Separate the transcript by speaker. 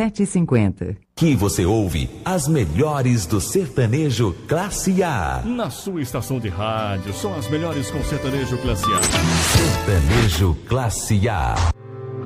Speaker 1: 7h50.
Speaker 2: Que você ouve as melhores do sertanejo classe A.
Speaker 3: Na sua estação de rádio, são as melhores com sertanejo classe A.
Speaker 2: Sertanejo classe A.